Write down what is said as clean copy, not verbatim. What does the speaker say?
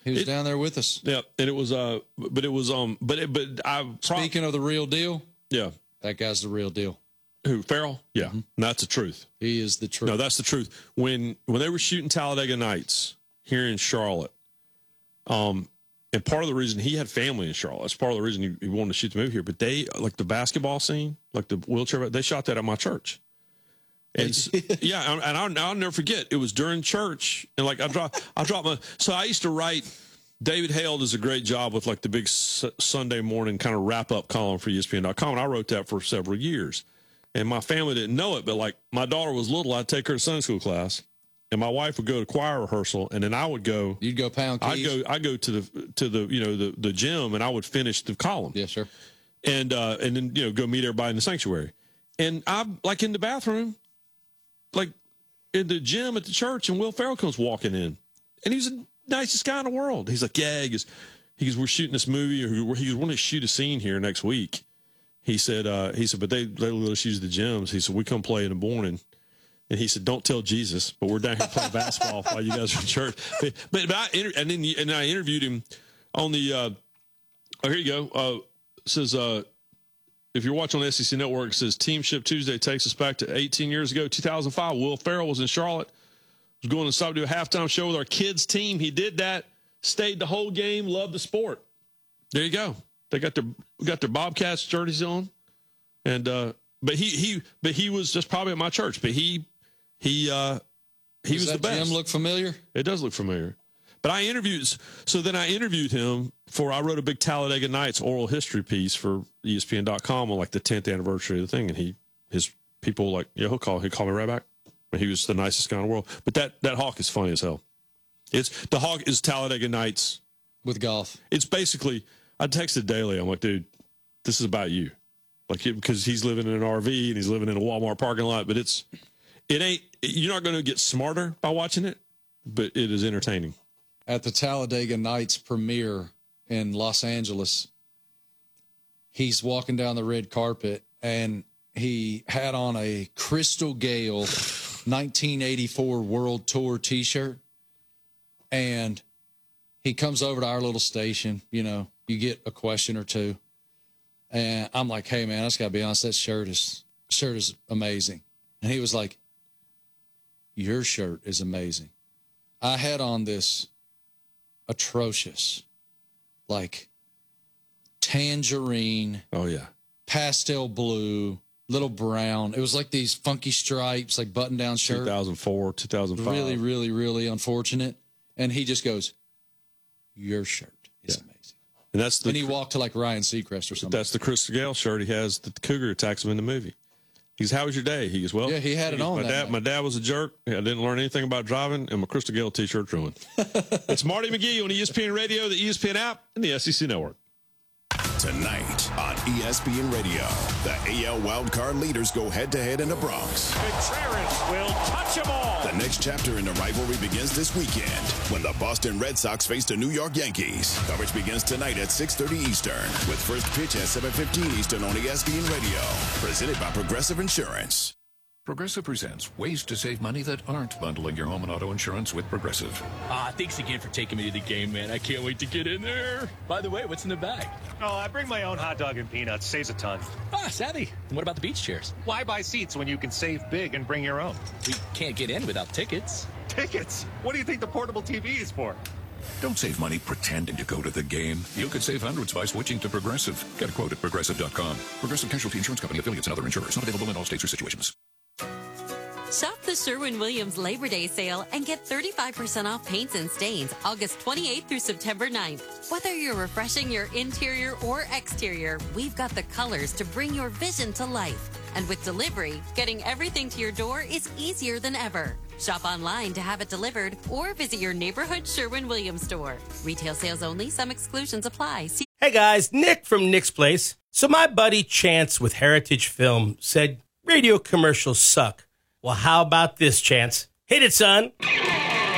He was down there with us. Yeah, and it was Speaking of the real deal, yeah, that guy's the real deal. who, Farrell? Yeah, that's the truth. He is the truth. No, that's the truth. When they were shooting Talladega Nights here in Charlotte, and part of the reason he had family in Charlotte, that's part of the reason he wanted to shoot the movie here. But they, like the basketball scene, like the wheelchair, they shot that at my church. And yeah, and I'll never forget. It was during church, and like I dropped my. So I used to write. David Hale does a great job with like the big Sunday morning kind of wrap up column for ESPN.com, and I wrote that for several years. And my family didn't know it, but like my daughter was little, I'd take her to Sunday school class, and my wife would go to choir rehearsal, and then I would go. You'd go pound keys. I'd go to the gym, and I would finish the column. Yeah, sure. And then go meet everybody in the sanctuary, and I'm like in the bathroom. Like in the gym at the church, and Will Ferrell comes walking in, and he's the nicest guy in the world. He's like, yeah, he goes, we're shooting this movie, or he was wanting to shoot a scene here next week. He said, but they let us use the gyms. He said, we come play in the morning, and he said, don't tell Jesus, but we're down here playing basketball while you guys are in church. But I interviewed him on the. Here you go. It says. If you're watching on the SEC Network, it says Team Ship Tuesday takes us back to 18 years ago, 2005. Will Ferrell was in Charlotte. Was going to stop to do a halftime show with our kids' team. He did that, stayed the whole game, loved the sport. There you go. They got their Bobcats jerseys on, and but he was just probably at my church. But he was the best. Gym look familiar? It does look familiar. But I interviewed him I wrote a big Talladega Nights oral history piece for ESPN.com on like the 10th anniversary of the thing. And his people like, yeah, he'll call me right back. But he was the nicest guy in the world. But that Hawk is funny as hell. The Hawk is Talladega Nights. With golf. It's basically, I texted Daly. I'm like, dude, this is about you. Like, because he's living in an RV and he's living in a Walmart parking lot. But you're not going to get smarter by watching it, but it is entertaining. At the Talladega Nights premiere in Los Angeles, he's walking down the red carpet, and he had on a Crystal Gale 1984 World Tour T-shirt, and he comes over to our little station. You get a question or two, and I'm like, hey, man, I just got to be honest, that shirt is amazing. And he was like, your shirt is amazing. I had on this atrocious, like tangerine, pastel blue, little brown. It was like these funky stripes, like button-down shirt. 2004, 2005. Really, really, really unfortunate. And he just goes, your shirt is amazing. And he walked to like Ryan Seacrest or something. That's the Chris Gale shirt he has that the Cougar attacks him in the movie. He goes, how was your day? He goes, well, yeah, he had it on. My dad was a jerk. I didn't learn anything about driving, and my Crystal Gale T-shirt's ruined. It's Marty McGee on ESPN Radio, the ESPN app, and the SEC Network. Tonight on ESPN Radio, the AL wildcard leaders go head-to-head in the Bronx. Contreras will touch them all. The next chapter in the rivalry begins this weekend when the Boston Red Sox face the New York Yankees. Coverage begins tonight at 6:30 Eastern with first pitch at 7:15 Eastern on ESPN Radio. Presented by Progressive Insurance. Progressive presents ways to save money that aren't bundling your home and auto insurance with Progressive. Thanks again for taking me to the game, man. I can't wait to get in there. By the way, what's in the bag? Oh, I bring my own hot dog and peanuts. Saves a ton. Savvy. And what about the beach chairs? Why buy seats when you can save big and bring your own? We can't get in without tickets. Tickets? What do you think the portable TV is for? Don't save money pretending to go to the game. You could save hundreds by switching to Progressive. Get a quote at Progressive.com. Progressive Casualty Insurance Company, affiliates, and other insurers. Not available in all states or situations. Shop the Sherwin-Williams Labor Day sale and get 35% off paints and stains August 28th through September 9th. Whether you're refreshing your interior or exterior, we've got the colors to bring your vision to life. And with delivery, getting everything to your door is easier than ever. Shop online to have it delivered or visit your neighborhood Sherwin-Williams store. Retail sales only. Some exclusions apply. Hey guys, Nick from Nick's Place. So my buddy Chance with Heritage Film said radio commercials suck. Well, how about this, Chance? Hit it, son.